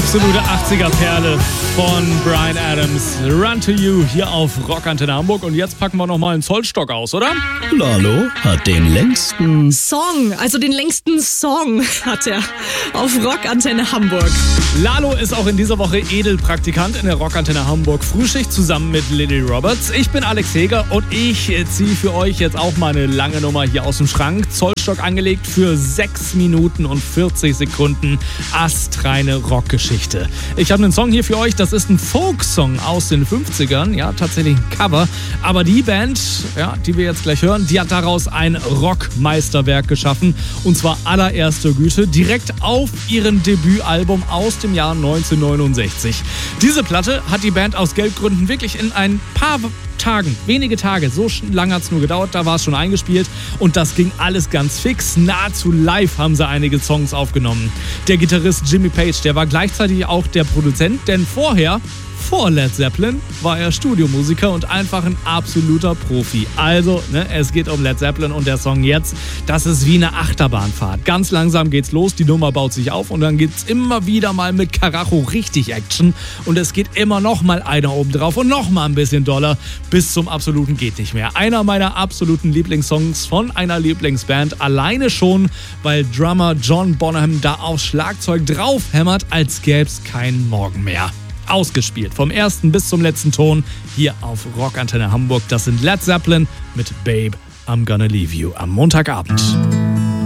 Absolute 80er-Perle von Bryan Adams. Run to You hier auf Rockantenne Hamburg. Und jetzt packen wir nochmal einen Zollstock aus, oder? Lalo hat den längsten Song hat er auf Rockantenne Hamburg. Lalo ist auch in dieser Woche Edelpraktikant in der Rockantenne Hamburg Frühschicht zusammen mit Lily Roberts. Ich bin Alex Heger und ich ziehe für euch jetzt auch mal eine lange Nummer hier aus dem Schrank. Zollstock angelegt für 6 Minuten und 40 Sekunden. Astreine Rockgeschichte. Ich habe einen Song hier für euch, das ist ein Folksong aus den 50ern. Ja, tatsächlich ein Cover. Aber die Band, ja, die wir jetzt gleich hören, die hat daraus ein Rockmeisterwerk geschaffen. Und zwar allererster Güte, direkt auf ihrem Debütalbum aus dem Jahr 1969. Diese Platte hat die Band aus Geldgründen wirklich in ein paar Tagen, wenige Tage, so lange hat es nur gedauert, da war es schon eingespielt und das ging alles ganz fix. Nahezu live haben sie einige Songs aufgenommen. Der Gitarrist Jimmy Page, der war gleichzeitig auch der Produzent, denn vor Led Zeppelin war er Studiomusiker und einfach ein absoluter Profi. Also, es geht um Led Zeppelin und der Song jetzt, das ist wie eine Achterbahnfahrt. Ganz langsam geht's los, die Nummer baut sich auf und dann geht's immer wieder mal mit Karacho richtig Action und es geht immer noch mal einer oben drauf und noch mal ein bisschen doller bis zum absoluten geht nicht mehr. Einer meiner absoluten Lieblingssongs von einer Lieblingsband, alleine schon, weil Drummer John Bonham da aufs Schlagzeug draufhämmert, als gäb's keinen Morgen mehr. Ausgespielt, vom ersten bis zum letzten Ton, hier auf Rockantenne Hamburg. Das sind Led Zeppelin mit Babe, I'm Gonna Leave You am Montagabend.